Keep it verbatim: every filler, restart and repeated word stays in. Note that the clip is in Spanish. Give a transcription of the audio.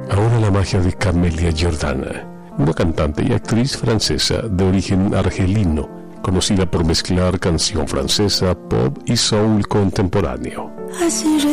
Ahora la magia de Camelia Jordana, una cantante y actriz francesa de origen argelino, conocida por mezclar canción francesa, pop y soul contemporáneo. Así